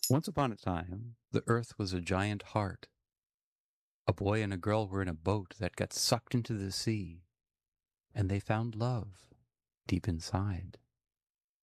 Once upon a time, the earth was a giant heart. A boy and a girl were in a boat that got sucked into the sea, and they found love deep inside.